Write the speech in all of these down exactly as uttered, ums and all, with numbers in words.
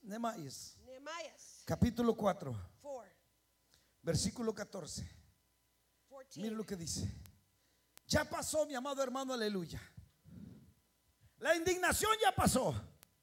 Nehemías, Nehemiah capítulo cuatro, four, versículo catorce. fourteen. Mire lo que dice. Ya pasó, mi amado hermano, aleluya. La indignación ya pasó.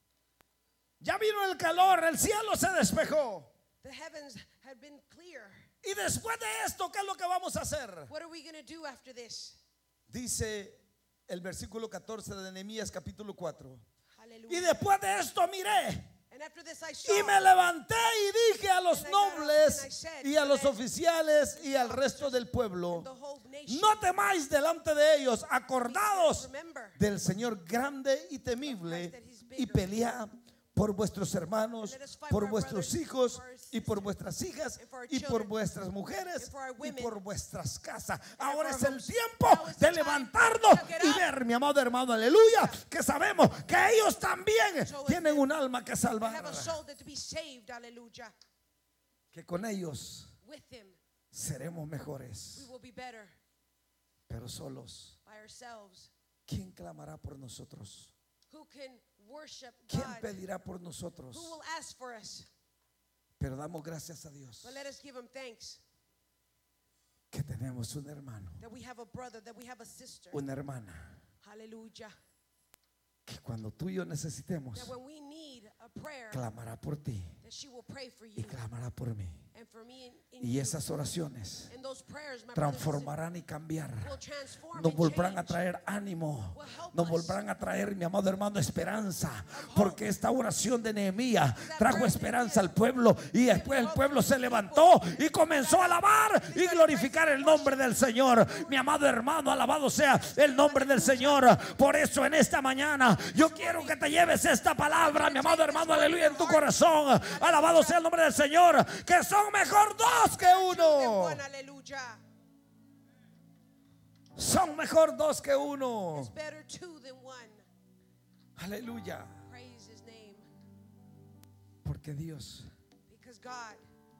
Ya vino el calor, el cielo se despejó. The heavens had been clear. Y después de esto, ¿qué es lo que vamos a hacer? What are we going to do after this? Dice el versículo catorce de Nehemías capítulo cuatro. Hallelujah. Y después de esto miré And after this I saw, y me levanté y dije a los nobles y a los oficiales y al resto del pueblo: the whole nation, no temáis delante de ellos, acordados remember del Señor grande y temible, y pelead por vuestros hermanos, por vuestros hijos y por vuestras hijas y por vuestras mujeres y por vuestras casas. Ahora es el tiempo de levantarnos y ver, mi amado hermano, aleluya, que sabemos que ellos también tienen un alma que have salvar, a soul that to be saved. Hallelujah. que con ellos With him seremos we mejores, will be better. pero solos, By ourselves. ¿quién clamará por nosotros? Who can worship ¿Quién God? pedirá por nosotros? Who will ask for us? Pero damos gracias a Dios But let us give him thanks que tenemos un hermano, that we have a brother, that we have a sister. una hermana, Hallelujah. que cuando tú y yo necesitemos, That when we need a prayer, clamará por ti that she will pray for y you clamará por mí. and for me in, in Y you. esas oraciones And those prayers, my brothers and transformarán y cambiar. sisters, will transform Nos and volverán a change. traer ánimo. Will help Nos us. volverán a traer, mi amado hermano, esperanza. Porque esta oración de Nehemías trajo esperanza al pueblo. Y después el pueblo se levantó y comenzó a alabar y glorificar el nombre del Señor. Mi amado hermano, alabado sea el nombre del Señor. Por eso en esta mañana yo quiero que te lleves esta palabra, mi amado hermano, aleluya, en tu corazón. Alabado sea el nombre del Señor. Que son mejor dos que uno. One, hallelujah. Son mejor dos que uno. It's better two than one. Aleluya. Praise his name. Porque Dios Because God,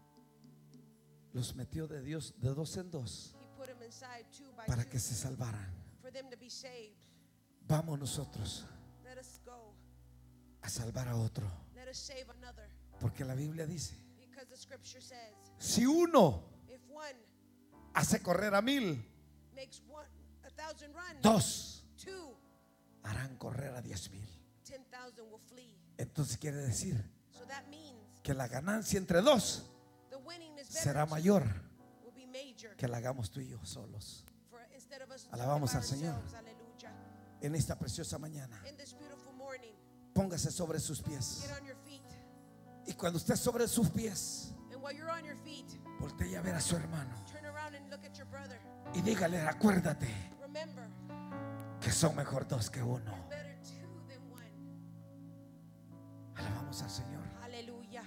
los metió de Dios de dos en dos he put him inside two by para two que se salvaran. for them to be saved. Vamos nosotros Let us go. a salvar a otro. Let us save another. Porque la Biblia dice, Because the scripture says, si uno if one hace correr a mil, makes one a thousand run, dos two, harán correr a diez mil. ten thousand will flee. Entonces quiere decir So that means que la ganancia entre dos the winning is better, será mayor will be major. que la hagamos tú y yo solos. For instead of us Alabamos by al Señor. ourselves, hallelujah. En esta preciosa mañana, In this beautiful morning, póngase sobre sus pies. get on your feet. Y cuando esté sobre sus pies, And while you're on your feet, voltee a ver a su hermano turn around and look at your brother. y dígale, acuérdate Remember, que son mejor dos que uno. it's better two than one. Alabamos al Señor. Hallelujah.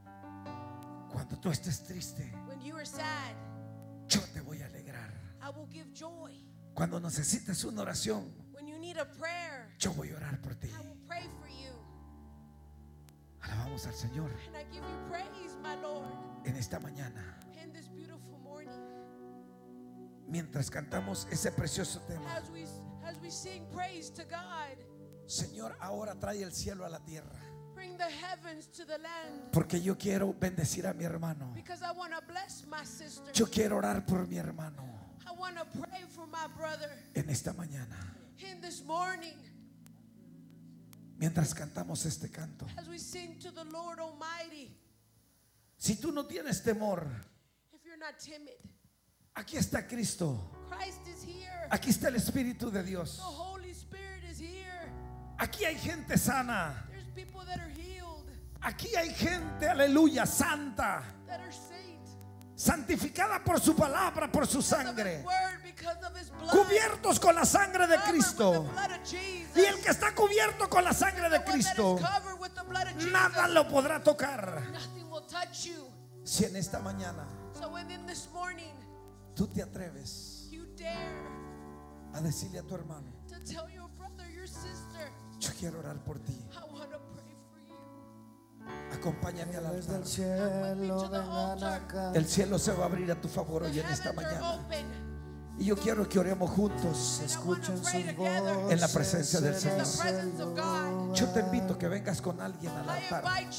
Cuando tú estés triste, When you are sad, yo te voy a alegrar. I will give joy. Cuando necesites una oración, When you need a prayer, yo voy a orar por ti. I will pray for you. Alabamos al Señor And I give you praise, my Lord, en esta mañana. in this beautiful morning. Mientras cantamos ese precioso tema, As we as we sing praise to God, Señor, ahora trae el cielo a la tierra. bring the heavens to the land. Porque yo quiero bendecir a mi hermano. Because I want to bless my sister. Yo quiero orar por mi hermano I want to pray for my brother en esta mañana. in this morning. Mientras cantamos este canto, As we sing to the Lord Almighty. si tú no tienes temor, If you're not timid, aquí está Cristo. Christ is here. Aquí está el Espíritu de Dios. The Holy Spirit is here. Aquí hay gente sana. There's people that are healed, Aquí hay gente, aleluya, santa, that are saints. santificada por su palabra, por su Because of sangre, His word, because of His blood. cubiertos con la sangre de Covered Cristo. with the blood of Jesus. Y el que está cubierto con la sangre de The one that Cristo, is covered with the blood of Jesus, nada lo podrá tocar. nothing will touch you. Si en esta mañana So when in this morning tú te atreves you dare a decirle a tu hermano, to tell your brother, your sister, yo quiero orar por ti, I want to pray for you. acompáñame al Desde altar. el cielo to the vengan altar. acá. El cielo se va a abrir a tu favor The hoy en esta heavens are mañana. open. Y yo quiero que oremos juntos Escuchen sus en la presencia del voces en Señor. el cielo. Yo te invito que vengas con alguien al I altar. invite